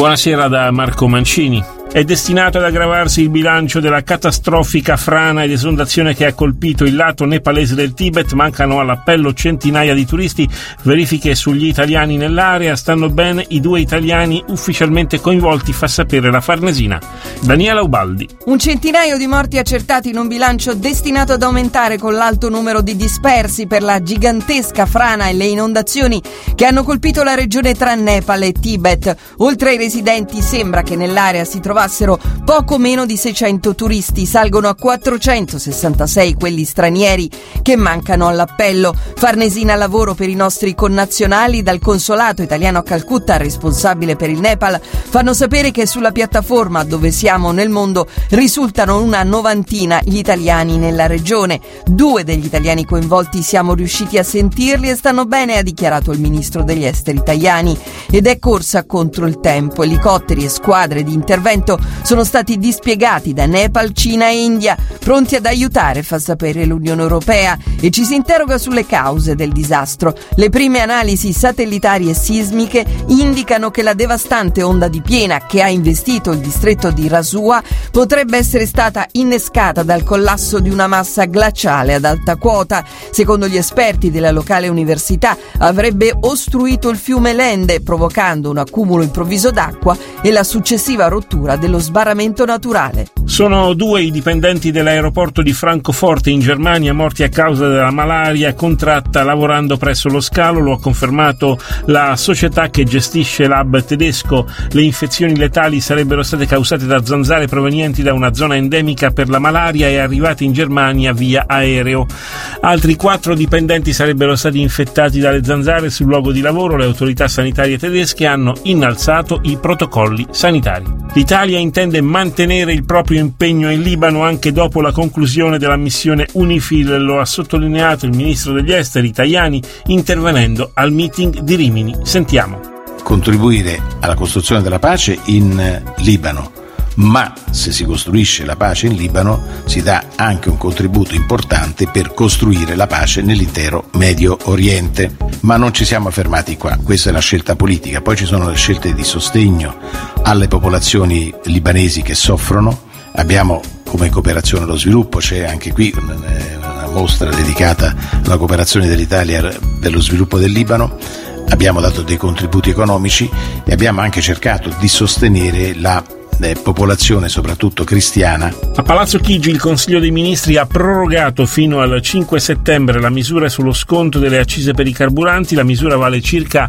Buonasera da Marco Mancini. È destinato ad aggravarsi il bilancio della catastrofica frana ed esondazione che ha colpito il lato nepalese del Tibet. Mancano all'appello centinaia di turisti. Verifiche sugli italiani nell'area. Stanno bene i 2 italiani ufficialmente coinvolti, fa sapere la Farnesina. Daniela Ubaldi. Un centinaio di morti accertati in un bilancio destinato ad aumentare con l'alto numero di dispersi per la gigantesca frana e le inondazioni che hanno colpito la regione tra Nepal e Tibet. Oltre ai residenti, sembra che nell'area si trovassero poco meno di 600 turisti. Salgono a 466 quelli stranieri che mancano all'appello. Farnesina lavoro per i nostri connazionali. Dal consolato italiano a Calcutta, responsabile per il Nepal, fanno sapere che sulla piattaforma Dove siamo nel mondo risultano una novantina gli italiani nella regione. 2 degli italiani coinvolti siamo riusciti a sentirli e stanno bene, ha dichiarato il ministro degli esteri italiani. Ed è corsa contro il tempo. Elicotteri e squadre di intervento sono stati dispiegati da Nepal, Cina e India, pronti ad aiutare, fa sapere l'Unione Europea, e ci si interroga sulle cause del disastro. Le prime analisi satellitari e sismiche indicano che la devastante onda di piena che ha investito il distretto di Rasua potrebbe essere stata innescata dal collasso di una massa glaciale ad alta quota. Secondo gli esperti della locale università, avrebbe ostruito il fiume Lende, provocando un accumulo improvviso d'acqua e la successiva rottura dello sbarramento naturale. Sono 2 i dipendenti dell'aeroporto di Francoforte in Germania morti a causa della malaria contratta lavorando presso lo scalo. Lo ha confermato la società che gestisce l'hub tedesco. Le infezioni letali sarebbero state causate da zanzare provenienti da una zona endemica per la malaria e arrivate in Germania via aereo. Altri 4 dipendenti sarebbero stati infettati dalle zanzare sul luogo di lavoro. Le autorità sanitarie tedesche hanno innalzato i protocolli sanitari. L'Italia intende mantenere il proprio impegno in Libano anche dopo la conclusione della missione UNIFIL, lo ha sottolineato il ministro degli esteri Tajani intervenendo al meeting di Rimini. Sentiamo. Contribuire alla costruzione della pace in Libano, ma se si costruisce la pace in Libano si dà anche un contributo importante per costruire la pace nell'intero Medio Oriente. Ma non ci siamo fermati qua, questa è la scelta politica. Poi ci sono le scelte di sostegno alle popolazioni libanesi che soffrono. Abbiamo come cooperazione allo sviluppo, c'è anche qui una mostra dedicata alla cooperazione dell'Italia per lo sviluppo del Libano. Abbiamo dato dei contributi economici e abbiamo anche cercato di sostenere la popolazione soprattutto cristiana. A Palazzo Chigi il Consiglio dei Ministri ha prorogato fino al 5 settembre la misura sullo sconto delle accise per i carburanti. La misura vale circa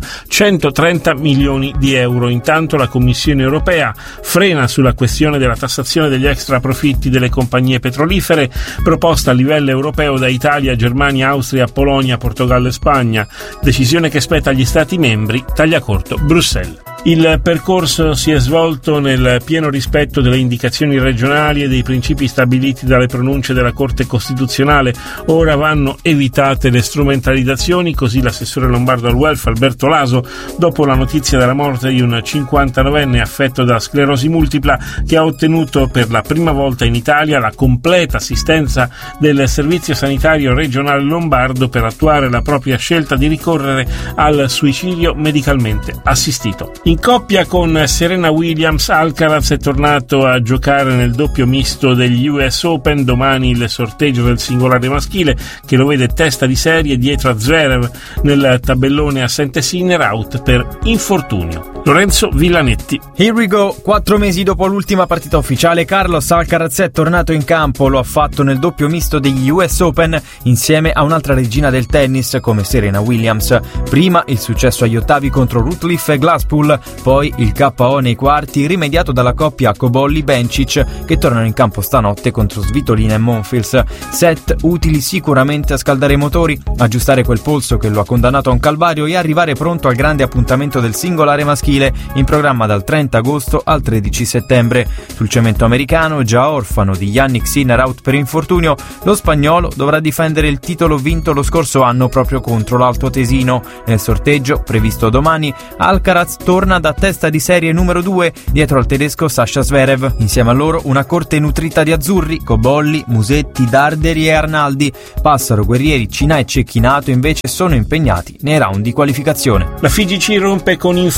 130 milioni di euro. Intanto la Commissione europea frena sulla questione della tassazione degli extra profitti delle compagnie petrolifere proposta a livello europeo da Italia, Germania, Austria, Polonia, Portogallo e Spagna. Decisione che spetta agli Stati membri, tagliacorto Bruxelles. Il percorso si è svolto nel pieno rispetto delle indicazioni regionali e dei principi stabiliti dalle pronunce della Corte Costituzionale. Ora vanno evitate le strumentalizzazioni, così l'assessore lombardo al welfare Alberto Laso, dopo la notizia della morte di un 59enne affetto da sclerosi multipla che ha ottenuto per la prima volta in Italia la completa assistenza del Servizio Sanitario Regionale Lombardo per attuare la propria scelta di ricorrere al suicidio medicalmente assistito. In coppia con Serena Williams, Alcaraz è tornato a giocare nel doppio misto degli US Open. Domani il sorteggio del singolare maschile che lo vede testa di serie dietro a Zverev nel tabellone assente Sinner, out per infortunio. Lorenzo Villanetti. Here we go. 4 mesi dopo l'ultima partita ufficiale, Carlos Alcaraz è tornato in campo. Lo ha fatto nel doppio misto degli US Open insieme a un'altra regina del tennis come Serena Williams. Prima il successo agli ottavi contro Rutliff e Glasspool, poi il KO nei quarti rimediato dalla coppia Cobolli-Bencic che tornano in campo stanotte contro Svitolina e Monfils. Set utili sicuramente a scaldare i motori, aggiustare quel polso che lo ha condannato a un calvario e arrivare pronto al grande appuntamento del singolare maschile in programma dal 30 agosto al 13 settembre. Sul cemento americano, già orfano di Yannick Sinner out per infortunio, lo spagnolo dovrà difendere il titolo vinto lo scorso anno proprio contro l'Alto Tesino. Nel sorteggio, previsto domani, Alcaraz torna da testa di serie numero 2 dietro al tedesco Sasha Zverev. Insieme a loro una corte nutrita di azzurri, Cobolli, Musetti, Darderi e Arnaldi. Passaro, Guerrieri, Cina e Cecchinato invece sono impegnati nei round di qualificazione. La FIGC rompe con Infantino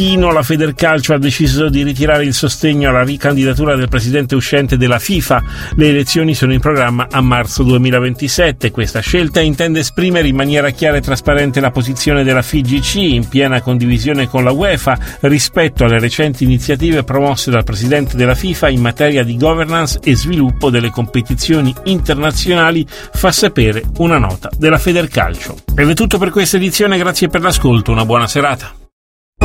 Pechino la Federcalcio ha deciso di ritirare il sostegno alla ricandidatura del presidente uscente della FIFA. Le elezioni sono in programma a marzo 2027. Questa scelta intende esprimere in maniera chiara e trasparente la posizione della FIGC, in piena condivisione con la UEFA, rispetto alle recenti iniziative promosse dal presidente della FIFA in materia di governance e sviluppo delle competizioni internazionali, fa sapere una nota della Federcalcio. Ed è tutto per questa edizione, grazie per l'ascolto, una buona serata.